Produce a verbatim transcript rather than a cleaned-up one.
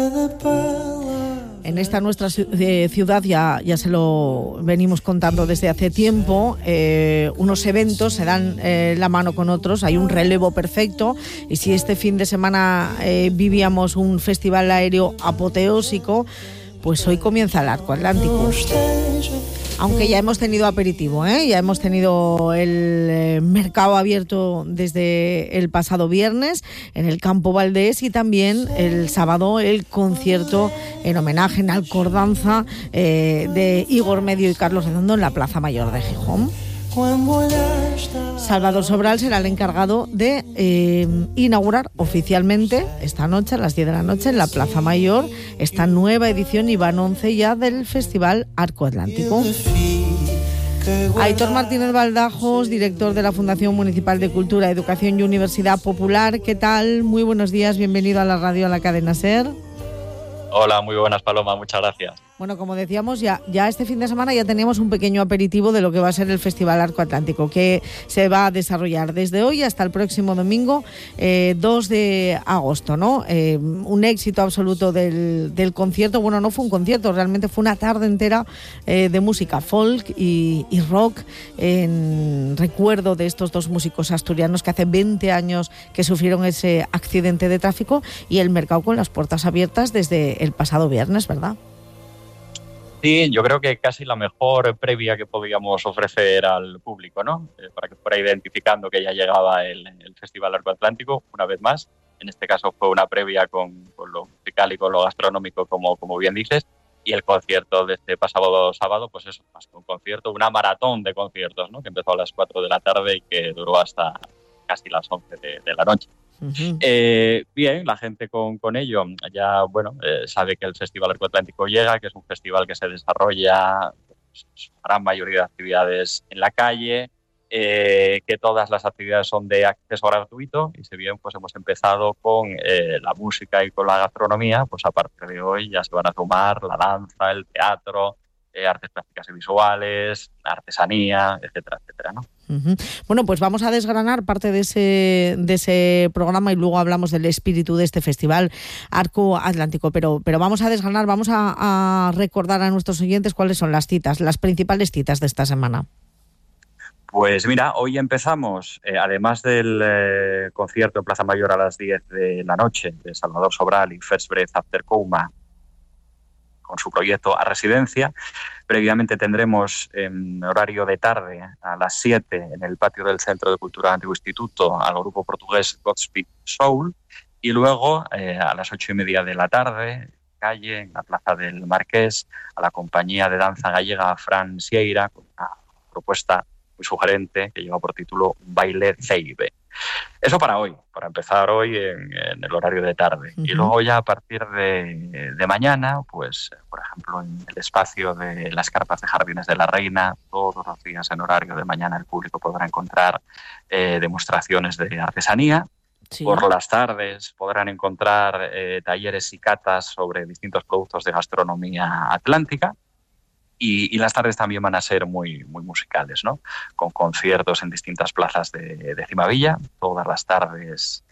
En esta nuestra ciudad ya, ya se lo venimos contando desde hace tiempo, eh, unos eventos se dan eh, la mano con otros, hay un relevo perfecto, y si este fin de semana eh, vivíamos un festival aéreo apoteósico, pues hoy comienza el Arco Atlántico. Aunque ya hemos tenido aperitivo, ¿eh? ya hemos tenido el eh, mercado abierto desde el pasado viernes en el Campo Valdés, y también el sábado el concierto en homenaje, en Alcordanza, eh, de Igor Medio y Carlos Redondo en la Plaza Mayor de Gijón. Salvador Sobral será el encargado de eh, inaugurar oficialmente esta noche, a las diez de la noche, en la Plaza Mayor, esta nueva edición, y van once ya, del Festival Arco Atlántico. Aitor Martínez Baldajos, director de la Fundación Municipal de Cultura, Educación y Universidad Popular. ¿Qué tal? Muy buenos días, bienvenido a la radio, a la cadena SER. Hola, muy buenas, Paloma, muchas gracias. Bueno, como decíamos, ya, ya este fin de semana ya teníamos un pequeño aperitivo de lo que va a ser el Festival Arco Atlántico, que se va a desarrollar desde hoy hasta el próximo domingo, eh, dos de agosto, ¿no? Eh, un éxito absoluto del, del concierto. Bueno, no fue un concierto, realmente fue una tarde entera eh, de música folk y, y rock, en recuerdo de estos dos músicos asturianos que hace veinte años que sufrieron ese accidente de tráfico, y el mercado con las puertas abiertas desde el pasado viernes, ¿verdad? Sí, yo creo que casi la mejor previa que podíamos ofrecer al público, ¿no? Eh, para que fuera identificando que ya llegaba el, el Festival Arco Atlántico, una vez más. En este caso fue una previa con, con lo musical y con lo gastronómico, como, como bien dices, y el concierto de este pasado sábado, pues eso, más que un concierto, una maratón de conciertos, ¿no? Que empezó a las cuatro de la tarde y que duró hasta casi las once de, de la noche. Uh-huh. Eh, bien, la gente con, con ello ya, bueno, eh, sabe que el Festival Arco Atlántico llega, que es un festival que se desarrolla, pues, gran mayoría de actividades en la calle, eh, que todas las actividades son de acceso gratuito, y si bien pues hemos empezado con eh, la música y con la gastronomía, pues a partir de hoy ya se van a sumar la danza, el teatro, eh, artes plásticas y visuales, artesanía, etcétera, etcétera, ¿no? Uh-huh. Bueno, pues vamos a desgranar parte de ese, de ese programa, y luego hablamos del espíritu de este Festival Arco Atlántico, pero, pero vamos a desgranar, vamos a, a recordar a nuestros oyentes cuáles son las citas, las principales citas de esta semana. Pues mira, hoy empezamos, eh, además del eh, concierto en Plaza Mayor a las diez de la noche de Salvador Sobral y First Breath After Coma, con su proyecto A Residencia. Previamente tendremos en horario de tarde a las siete en el patio del Centro de Cultura Antiguo Instituto al grupo portugués Godspeed Soul, y luego eh, a las ocho y media de la tarde, calle, en la Plaza del Marqués, a la compañía de danza gallega Fran Sieira, con una propuesta muy sugerente que lleva por título Baile Ceibe. Eso para hoy, para empezar hoy en, en el horario de tarde. Uh-huh. Y luego ya a partir de, de mañana, pues por ejemplo en el espacio de las carpas de Jardines de la Reina, todos los días en horario de mañana el público podrá encontrar eh, demostraciones de artesanía. Sí. Por las tardes podrán encontrar eh, talleres y catas sobre distintos productos de gastronomía atlántica. Y, y las tardes también van a ser muy, muy musicales, ¿no? Con conciertos en distintas plazas de, de Cimavilla, todas las tardes